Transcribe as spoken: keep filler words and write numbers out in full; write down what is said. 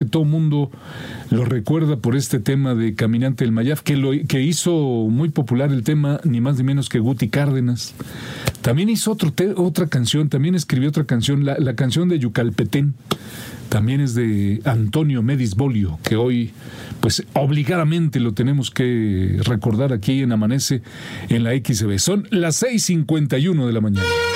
todo mundo lo recuerda por este tema de Caminante del Mayab, que, lo, que hizo muy popular el tema, ni más ni menos que Guti Cárdenas. También hizo otro te, otra canción, también escribió otra canción, la, la canción de Yucalpetén. También es de Antonio Medis Bolio, que hoy, pues, obligadamente lo tenemos que recordar aquí en Amanece en la X B. Son las seis cincuenta y uno de la mañana.